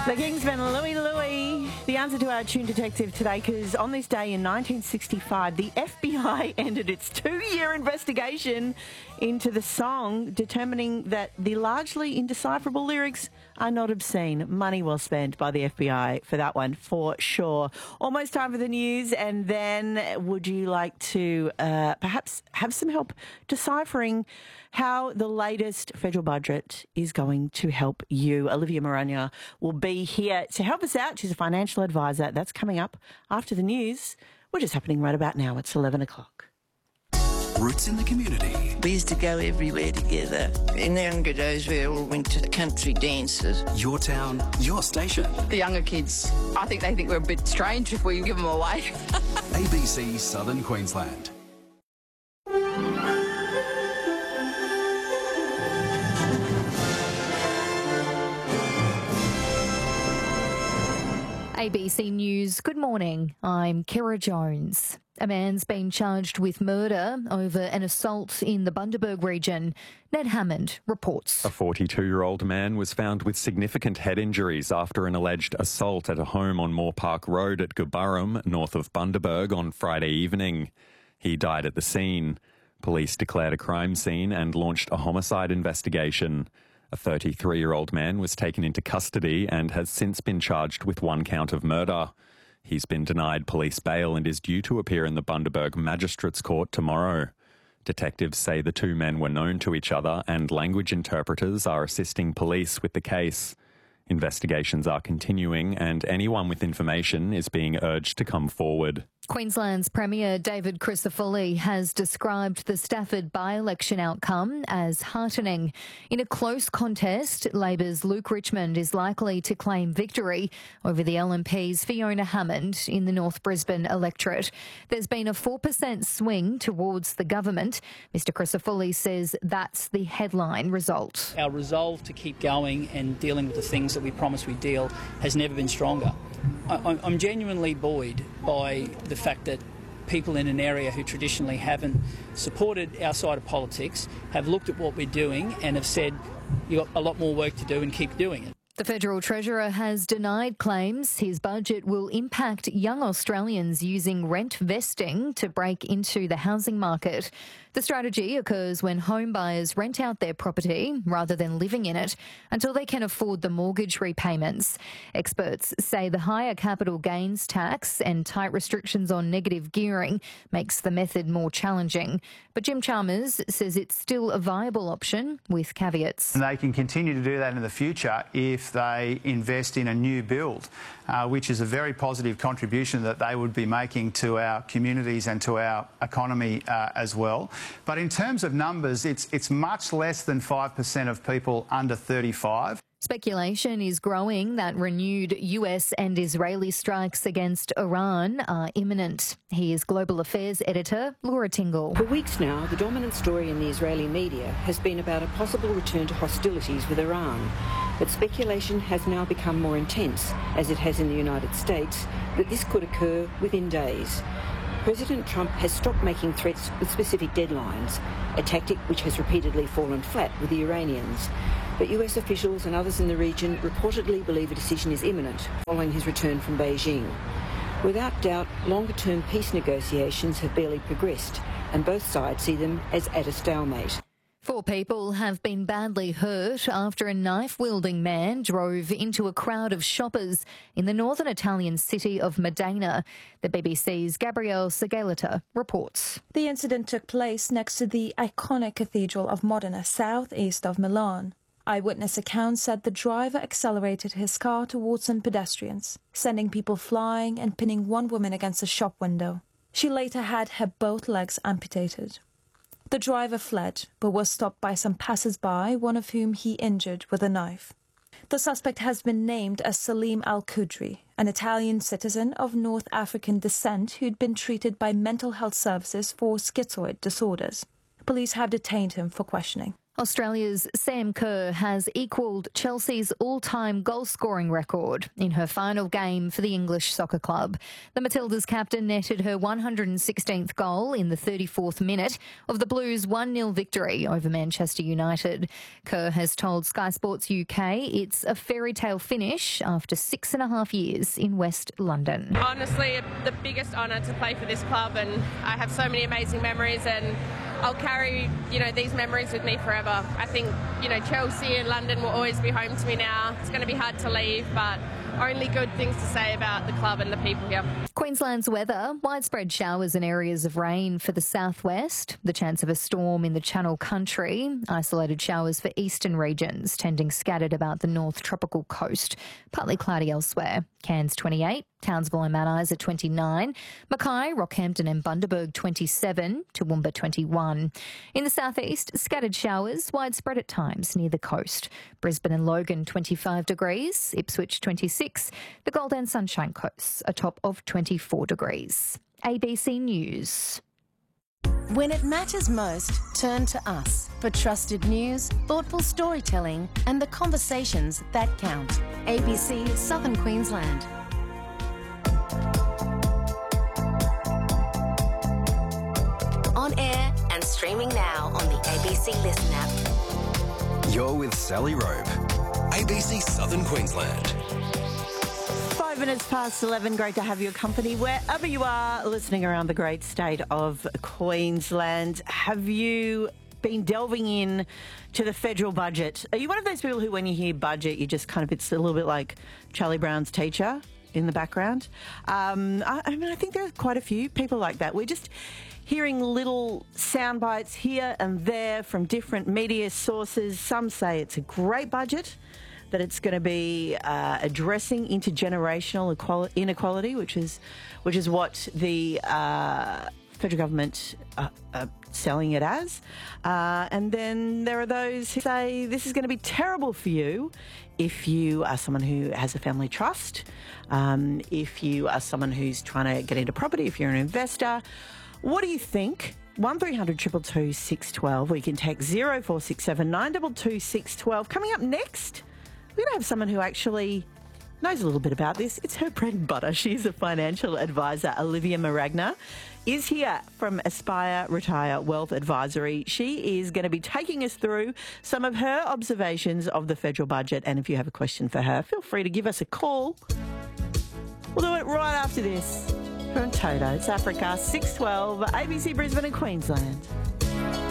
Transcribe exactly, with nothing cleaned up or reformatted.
The Kingsman, Louie Louie. The answer to our Tune Detective today, because on this day in nineteen sixty-five, the F B I ended its two-year investigation into the song, determining that the largely indecipherable lyrics are not obscene. Money well spent by the F B I for that one, for sure. Almost time for the news, and then would you like to uh, perhaps have some help deciphering how the latest federal budget is going to help you? Olivia Maragna will be here to help us out. She's a financial advisor. That's coming up after the news, which is happening right about now. It's eleven o'clock. Roots in the community. We used to go everywhere together. In the younger days, we all went to the country dances. Your town, your station. The younger kids, I think they think we're a bit strange if we give them away. A B C Southern Queensland. A B C News, good morning. I'm Kira Jones. A man's been charged with murder over an assault in the Bundaberg region. Ned Hammond reports. A forty-two-year-old man was found with significant head injuries after an alleged assault at a home on Moore Park Road at Gubburrum, north of Bundaberg, on Friday evening. He died at the scene. Police declared a crime scene and launched a homicide investigation. A thirty-three-year-old man was taken into custody and has since been charged with one count of murder. He's been denied police bail and is due to appear in the Bundaberg Magistrates Court tomorrow. Detectives say the two men were known to each other and language interpreters are assisting police with the case. Investigations are continuing and anyone with information is being urged to come forward. Queensland's Premier David Crisafulli has described the Stafford by-election outcome as heartening. In a close contest, Labor's Luke Richmond is likely to claim victory over the L N P's Fiona Hammond in the North Brisbane electorate. There's been a four percent swing towards the government. Mister Crisafulli says that's the headline result. Our resolve to keep going and dealing with the things that we promised we'd deal has never been stronger. I, I'm genuinely buoyed by the fact that people in an area who traditionally haven't supported our side of politics have looked at what we're doing and have said, you've got a lot more work to do and keep doing it. The Federal Treasurer has denied claims his budget will impact young Australians using rent vesting to break into the housing market. The strategy occurs when home buyers rent out their property rather than living in it until they can afford the mortgage repayments. Experts say the higher capital gains tax and tight restrictions on negative gearing makes the method more challenging. But Jim Chalmers says it's still a viable option with caveats. And they can continue to do that in the future if they invest in a new build, uh, which is a very positive contribution that they would be making to our communities and to our economy uh, as well. But in terms of numbers, it's, it's much less than five percent of people under thirty-five. Speculation is growing that renewed U S and Israeli strikes against Iran are imminent. Here's Global Affairs editor Laura Tingle. For weeks now, the dominant story in the Israeli media has been about a possible return to hostilities with Iran. But speculation has now become more intense, as it has in the United States, that this could occur within days. President Trump has stopped making threats with specific deadlines, a tactic which has repeatedly fallen flat with the Iranians. But U S officials and others in the region reportedly believe a decision is imminent following his return from Beijing. Without doubt, longer-term peace negotiations have barely progressed, and both sides see them as at a stalemate. Four people have been badly hurt after a knife-wielding man drove into a crowd of shoppers in the northern Italian city of Modena. The B B C's Gabrielle Segalita reports. The incident took place next to the iconic Cathedral of Modena, southeast of Milan. Eyewitness accounts said the driver accelerated his car towards some pedestrians, sending people flying and pinning one woman against a shop window. She later had her both legs amputated. The driver fled, but was stopped by some passers-by, one of whom he injured with a knife. The suspect has been named as Salim Al-Qudri, an Italian citizen of North African descent who'd been treated by mental health services for schizoid disorders. Police have detained him for questioning. Australia's Sam Kerr has equalled Chelsea's all-time goal-scoring record in her final game for the English Soccer Club. The Matildas captain netted her one hundred sixteenth goal in the thirty-fourth minute of the Blues' one nil victory over Manchester United. Kerr has told Sky Sports U K it's a fairy tale finish after six and a half years in West London. Honestly, the biggest honour to play for this club, and I have so many amazing memories, and I'll carry, you know, these memories with me forever. I think, you know, Chelsea and London will always be home to me now. It's going to be hard to leave, but only good things to say about the club and the people here. Queensland's weather, widespread showers and areas of rain for the southwest, the chance of a storm in the Channel Country, isolated showers for eastern regions, tending scattered about the north tropical coast, partly cloudy elsewhere. Cairns twenty-eight, Townsville and Mount Isa twenty-nine, Mackay, Rockhampton and Bundaberg twenty-seven, Toowoomba twenty-one. In the southeast, scattered showers, widespread at times near the coast. Brisbane and Logan twenty-five degrees, Ipswich twenty-six, the Gold and Sunshine Coast a top of twenty-four degrees. A B C News. When it matters most, turn to us for trusted news, thoughtful storytelling and the conversations that count. A B C Southern Queensland. On air and streaming now on the A B C Listen app. You're with Sally Robe, A B C Southern Queensland. Five minutes past eleven. Great to have your company wherever you are listening around the great state of Queensland. Have you been delving in to the federal budget? Are you one of those people who, when you hear budget, you just kind of, it's a little bit like Charlie Brown's teacher in the background? Um, I, I mean, I think there are quite a few people like that. We're just hearing little sound bites here and there from different media sources. Some say it's a great budget, that it's going to be uh, addressing intergenerational equality, inequality, which is which is what the uh, federal government are, are selling it as. Uh, and then there are those who say this is going to be terrible for you if you are someone who has a family trust, um, if you are someone who's trying to get into property, if you're an investor. What do you think? one three hundred two two two six one two. We can text zero four six seven nine two two six one two. Coming up next, we're going to have someone who actually knows a little bit about this. It's her bread and butter. She's a financial advisor. Olivia Maragna is here from Aspire Retire Wealth Advisory. She is going to be taking us through some of her observations of the federal budget. And if you have a question for her, feel free to give us a call. We'll do it right after this. From Toto, it's Africa, six twelve, A B C Brisbane and Queensland.